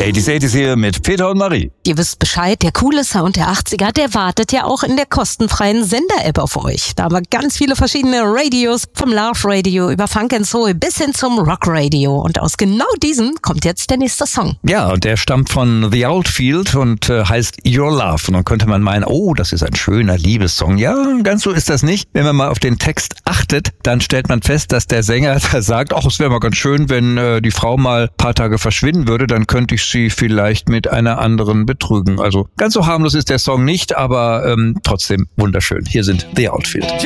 80s, 80s hier mit Peter und Marie. Ihr wisst Bescheid, der coole Sound der 80er, der wartet ja auch in der kostenfreien Sender-App auf euch. Da haben wir ganz viele verschiedene Radios, vom Love Radio über Funk & Soul bis hin zum Rock Radio. Und aus genau diesem kommt jetzt der nächste Song. Ja, und der stammt von The Outfield und heißt Your Love. Und dann könnte man meinen, oh, das ist ein schöner Liebessong. Ja, ganz so ist das nicht. Wenn man mal auf den Text achtet, dann stellt man fest, dass der Sänger da sagt, ach, es wäre mal ganz schön, wenn die Frau mal ein paar Tage verschwinden würde, dann könnte ich sie vielleicht mit einer anderen betrügen. Also ganz so harmlos ist der Song nicht, aber trotzdem wunderschön. Hier sind The Outfield.